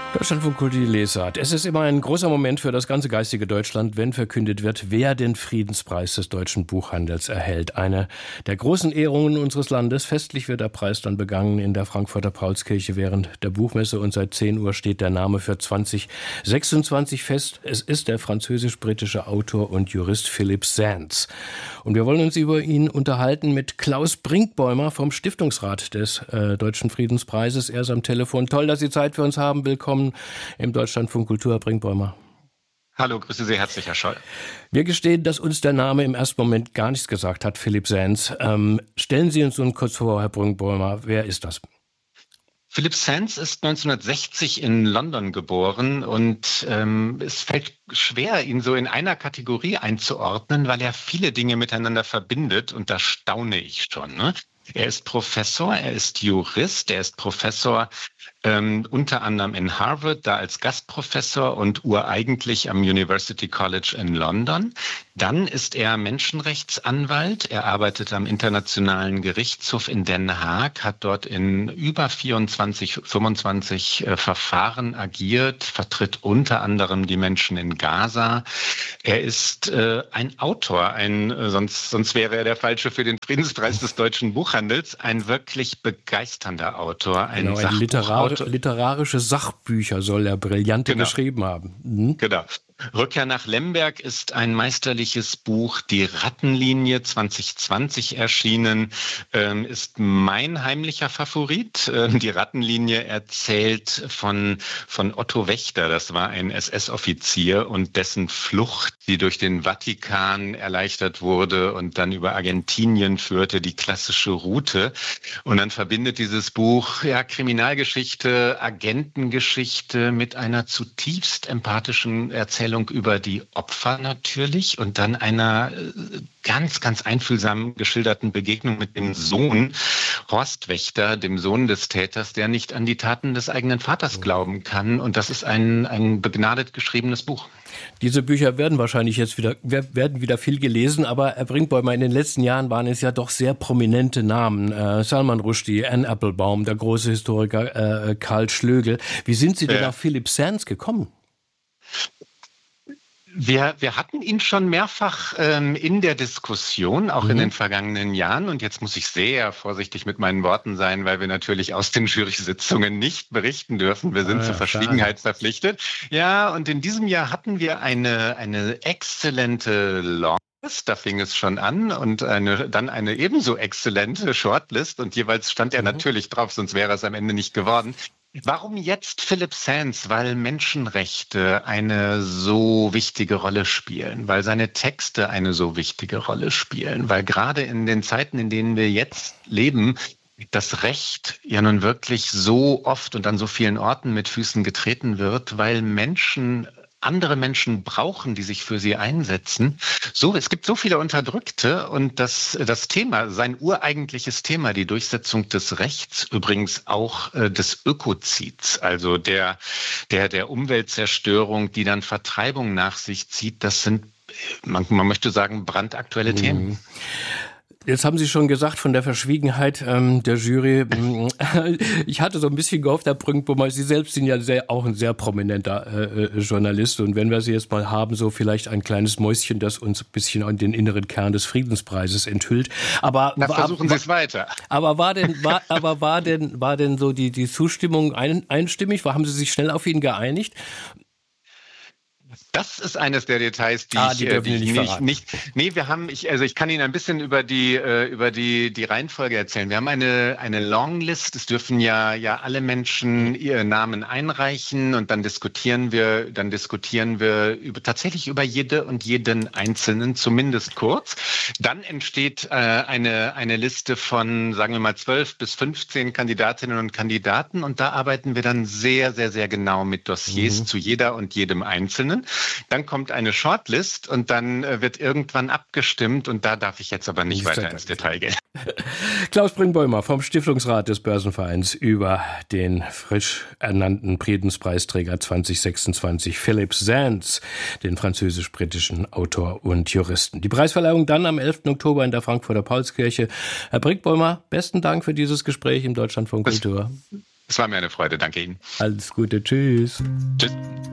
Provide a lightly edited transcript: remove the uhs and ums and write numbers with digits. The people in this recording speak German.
Deutschlandfunk Kultur Lesart. Es ist immer ein großer Moment für das ganze geistige Deutschland, wenn verkündet wird, wer den Friedenspreis des deutschen Buchhandels erhält. Eine der großen Ehrungen unseres Landes. Festlich wird der Preis dann begangen in der Frankfurter Paulskirche während der Buchmesse und seit 10 Uhr steht der Name für 2026 fest. Es ist der französisch-britische Autor und Jurist Philippe Sands. Und wir wollen uns über ihn unterhalten mit Klaus Brinkbäumer vom Stiftungsrat des Deutschen Friedenspreises. Er ist am Telefon. Toll, dass Sie Zeit für uns haben. Willkommen im Deutschlandfunk Kultur, Herr Brinkbäumer. Hallo, grüße Sie herzlich, Herr Scholl. Wir gestehen, dass uns der Name im ersten Moment gar nichts gesagt hat, Philippe Sands. Stellen Sie uns nun kurz vor, Herr Brinkbäumer, wer ist das? Philippe Sands ist 1960 in London geboren und es fällt schwer, ihn so in einer Kategorie einzuordnen, weil er viele Dinge miteinander verbindet und da staune ich schon. Ne? Er ist Professor, er ist Jurist, er ist Professor unter anderem in Harvard, da als Gastprofessor und ureigentlich am University College in London. Dann ist er Menschenrechtsanwalt. Er arbeitet am Internationalen Gerichtshof in Den Haag, hat dort in über 25 Verfahren agiert, vertritt unter anderem die Menschen in Gaza. Er ist ein Autor, sonst wäre er der Falsche für den Friedenspreis des deutschen Buchhandels, ein wirklich begeisternder Autor, ein literarische Sachbücher soll er brillante geschrieben haben. Mhm. Genau. Rückkehr nach Lemberg ist ein meisterliches Buch, die Rattenlinie 2020 erschienen, ist mein heimlicher Favorit. Die Rattenlinie erzählt von Otto Wächter, das war ein SS-Offizier und dessen Flucht, die durch den Vatikan erleichtert wurde und dann über Argentinien führte, die klassische Route. Und dann verbindet dieses Buch Kriminalgeschichte, Agentengeschichte mit einer zutiefst empathischen Erzählung über die Opfer natürlich und dann einer ganz, ganz einfühlsam geschilderten Begegnung mit dem Sohn Horst Wächter, dem Sohn des Täters, der nicht an die Taten des eigenen Vaters glauben kann. Und das ist ein begnadet geschriebenes Buch. Diese Bücher werden wahrscheinlich wieder viel gelesen, aber Herr Brinkbäumer, in den letzten Jahren waren es ja doch sehr prominente Namen. Salman Rushdie, Anne Applebaum, der große Historiker Karl Schlögel. Wie sind Sie denn auf Philippe Sands gekommen? Wir hatten ihn schon mehrfach in der Diskussion, auch in den vergangenen Jahren. Und jetzt muss ich sehr vorsichtig mit meinen Worten sein, weil wir natürlich aus den Jury-Sitzungen nicht berichten dürfen. Wir sind zur Verschwiegenheit verpflichtet. Ja, und in diesem Jahr hatten wir eine exzellente Longlist, da fing es schon an, und dann eine ebenso exzellente Shortlist. Und jeweils stand er natürlich drauf, sonst wäre es am Ende nicht geworden. Warum jetzt Philippe Sands? Weil Menschenrechte eine so wichtige Rolle spielen, weil seine Texte eine so wichtige Rolle spielen, weil gerade in den Zeiten, in denen wir jetzt leben, das Recht ja nun wirklich so oft und an so vielen Orten mit Füßen getreten wird, weil andere Menschen brauchen, die sich für sie einsetzen. Es gibt so viele Unterdrückte und das Thema, sein ureigentliches Thema, die Durchsetzung des Rechts, übrigens auch des Ökozids, also der Umweltzerstörung, die dann Vertreibung nach sich zieht, das sind, man möchte sagen, brandaktuelle Themen. Jetzt haben Sie schon gesagt von der Verschwiegenheit der Jury. Ich hatte so ein bisschen gehofft, Herr Brinkbäumer, Sie selbst sind ja auch ein sehr prominenter Journalist. Und wenn wir Sie jetzt mal haben, so vielleicht ein kleines Mäuschen, das uns ein bisschen an den inneren Kern des Friedenspreises enthüllt. Aber versuchen Sie es weiter. Aber war denn so die Zustimmung einstimmig? Haben Sie sich schnell auf ihn geeinigt? Das ist eines der Details, die ich nicht. Nee, ich kann Ihnen ein bisschen über die Reihenfolge erzählen. Wir haben eine Longlist. Es dürfen ja alle Menschen ihren Namen einreichen und dann diskutieren wir tatsächlich über jede und jeden Einzelnen, zumindest kurz. Dann entsteht eine Liste von, sagen wir mal, 12 bis 15 Kandidatinnen und Kandidaten und da arbeiten wir dann sehr, sehr, sehr genau mit Dossiers zu jeder und jedem Einzelnen. Dann kommt eine Shortlist und dann wird irgendwann abgestimmt und da darf ich jetzt aber nicht weiter ins Detail gehen. Klaus Brinkbäumer vom Stiftungsrat des Börsenvereins über den frisch ernannten Friedenspreisträger 2026, Philippe Sands, den französisch-britischen Autor und Juristen. Die Preisverleihung dann am 11. Oktober in der Frankfurter Paulskirche. Herr Brinkbäumer, besten Dank für dieses Gespräch im Deutschlandfunk Kultur. Es war mir eine Freude. Danke Ihnen. Alles Gute. Tschüss. Tschüss.